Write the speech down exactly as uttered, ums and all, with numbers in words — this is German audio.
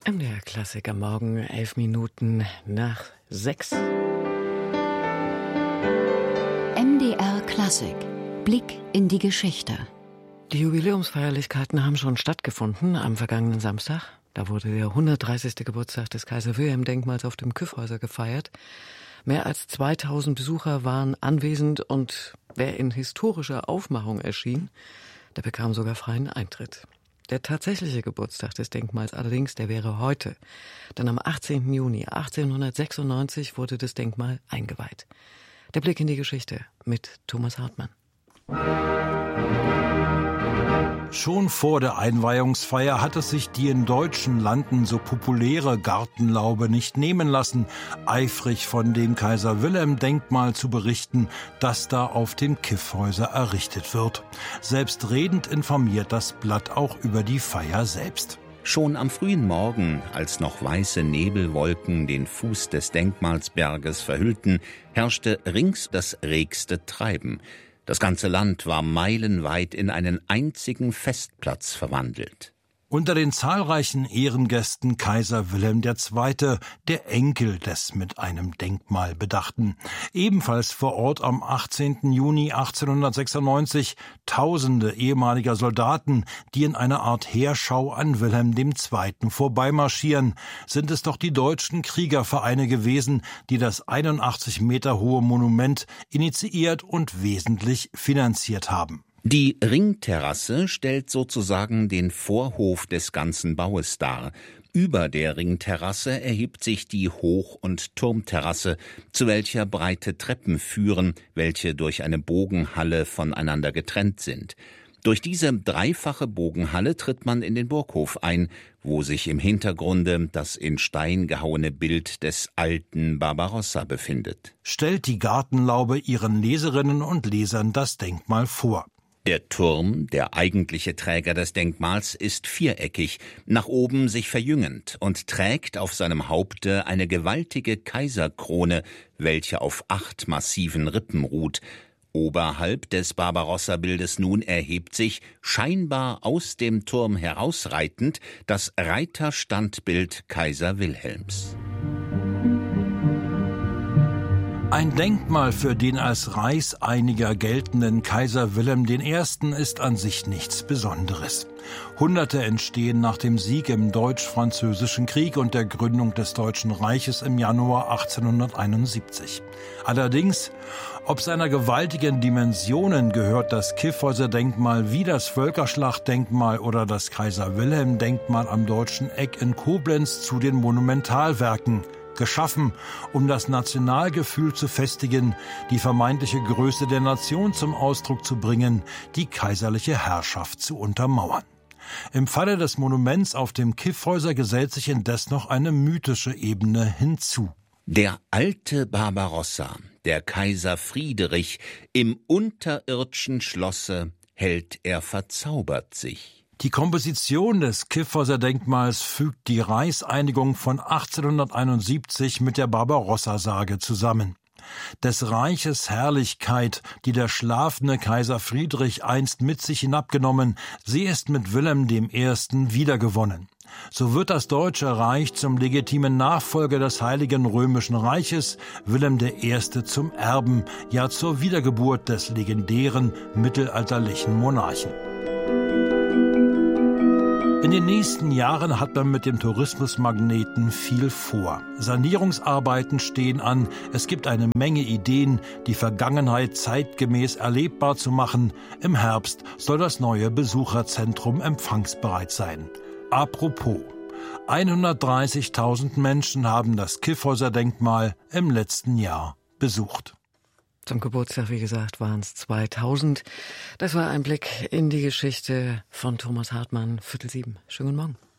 M D R-Klassik am Morgen, elf Minuten nach sechs. M D R-Klassik. Blick in die Geschichte. Die Jubiläumsfeierlichkeiten haben schon stattgefunden am vergangenen Samstag. Da wurde der hundertdreißigste Geburtstag des Kaiser-Wilhelm-Denkmals auf dem Kyffhäuser gefeiert. Mehr als zweitausend Besucher waren anwesend und wer in historischer Aufmachung erschien, der bekam sogar freien Eintritt. Der tatsächliche Geburtstag des Denkmals allerdings, der wäre heute. Denn am achtzehnten Juni achtzehnhundertsechsundneunzig wurde das Denkmal eingeweiht. Der Blick in die Geschichte mit Thomas Hartmann. Schon vor der Einweihungsfeier hat es sich die in deutschen Landen so populäre Gartenlaube nicht nehmen lassen, eifrig von dem Kaiser-Wilhelm-Denkmal zu berichten, das da auf dem Kyffhäuser errichtet wird. Selbstredend informiert das Blatt auch über die Feier selbst. Schon am frühen Morgen, als noch weiße Nebelwolken den Fuß des Denkmalsberges verhüllten, herrschte rings das regste Treiben. Das ganze Land war meilenweit in einen einzigen Festplatz verwandelt. Unter den zahlreichen Ehrengästen Kaiser Wilhelm der Zweite., der Enkel des mit einem Denkmal bedachten. Ebenfalls vor Ort am achtzehnten Juni achtzehnhundertsechsundneunzig tausende ehemaliger Soldaten, die in einer Art Heerschau an Wilhelm der Zweite. vorbeimarschieren. Sind es doch die deutschen Kriegervereine gewesen, die das einundachtzig Meter hohe Monument initiiert und wesentlich finanziert haben. Die Ringterrasse stellt sozusagen den Vorhof des ganzen Baues dar. Über der Ringterrasse erhebt sich die Hoch- und Turmterrasse, zu welcher breite Treppen führen, welche durch eine Bogenhalle voneinander getrennt sind. Durch diese dreifache Bogenhalle tritt man in den Burghof ein, wo sich im Hintergrunde das in Stein gehauene Bild des alten Barbarossa befindet. Stellt die Gartenlaube ihren Leserinnen und Lesern das Denkmal vor. Der Turm, der eigentliche Träger des Denkmals, ist viereckig, nach oben sich verjüngend und trägt auf seinem Haupte eine gewaltige Kaiserkrone, welche auf acht massiven Rippen ruht. Oberhalb des Barbarossa-Bildes nun erhebt sich, scheinbar aus dem Turm herausreitend, das Reiterstandbild Kaiser Wilhelms. Ein Denkmal für den als reichseiniger geltenden Kaiser Wilhelm der Erste. ist an sich nichts Besonderes. Hunderte entstehen nach dem Sieg im Deutsch-Französischen Krieg und der Gründung des Deutschen Reiches im Januar achtzehnhunderteinundsiebzig. Allerdings, ob seiner gewaltigen Dimensionen gehört das Kyffhäuser-Denkmal wie das Völkerschlachtdenkmal oder das Kaiser-Wilhelm-Denkmal am Deutschen Eck in Koblenz zu den Monumentalwerken. Geschaffen, um das Nationalgefühl zu festigen, die vermeintliche Größe der Nation zum Ausdruck zu bringen, die kaiserliche Herrschaft zu untermauern. Im Falle des Monuments auf dem Kyffhäuser gesellt sich indes noch eine mythische Ebene hinzu. Der alte Barbarossa, der Kaiser Friedrich, im unterirdschen Schlosse hält er verzaubert sich. Die Komposition des Kyffhäuser-Denkmals fügt die Reichseinigung von achtzehnhunderteinundsiebzig mit der Barbarossa-Sage zusammen. Des Reiches Herrlichkeit, die der schlafende Kaiser Friedrich einst mit sich hinabgenommen, sie ist mit Wilhelm der Erste. wiedergewonnen. So wird das Deutsche Reich zum legitimen Nachfolger des Heiligen Römischen Reiches, Wilhelm der Erste. zum Erben, ja zur Wiedergeburt des legendären mittelalterlichen Monarchen. In den nächsten Jahren hat man mit dem Tourismusmagneten viel vor. Sanierungsarbeiten stehen an, es gibt eine Menge Ideen, die Vergangenheit zeitgemäß erlebbar zu machen. Im Herbst soll das neue Besucherzentrum empfangsbereit sein. Apropos, hundertdreißigtausend Menschen haben das Kyffhäuser-Denkmal im letzten Jahr besucht. Zum Geburtstag, wie gesagt, waren es zweitausend. Das war ein Blick in die Geschichte von Thomas Hartmann, Viertel sieben. Schönen Morgen.